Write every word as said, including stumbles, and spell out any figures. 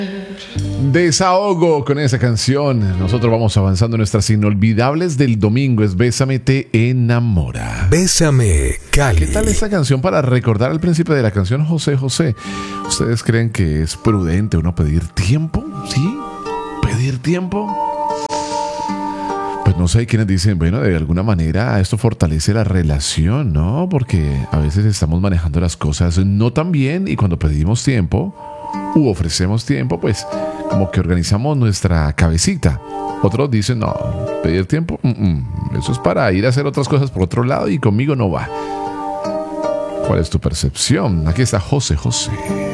Desahogo con esa canción. Nosotros vamos avanzando en nuestras inolvidables del domingo. Es Bésame, te enamora. Bésame, Cali. ¿Qué tal esta canción para recordar al príncipe de la canción, José José? ¿Ustedes creen que es prudente uno pedir tiempo? ¿Sí? ¿Pedir tiempo? Pues no sé, hay quienes dicen, bueno, de alguna manera esto fortalece la relación, ¿no? Porque a veces estamos manejando las cosas no tan bien y cuando pedimos tiempo u ofrecemos tiempo, pues como que organizamos nuestra cabecita. Otros dicen, no, pedir tiempo, mm-mm, eso es para ir a hacer otras cosas por otro lado y conmigo no va. ¿Cuál es tu percepción? Aquí está José José.